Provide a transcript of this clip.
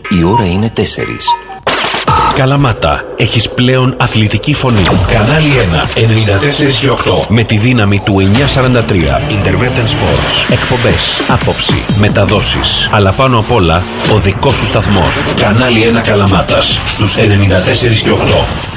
Η ώρα είναι 4. Καλαμάτα, έχεις πλέον αθλητική φωνή. Κανάλι 1, 94 και 8. Με τη δύναμη του 943. Intervention Sports. Εκπομπές, άποψη, μεταδόσεις. Αλλά πάνω απ' όλα, ο δικός σου σταθμός. Κανάλι 1 Καλαμάτας, στους 94 και 8.